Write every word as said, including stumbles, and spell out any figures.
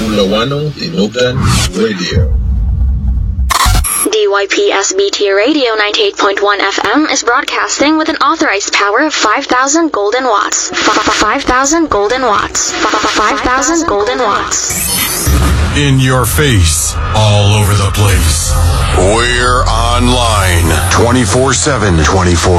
Lawano Tinugan Radio. D Y P S B T Radio ninety-eight point one F M is broadcasting with an authorized power of five thousand golden watts. five thousand golden watts. five thousand golden watts. In your face, all over the place. We're online twenty-four seven. twenty-four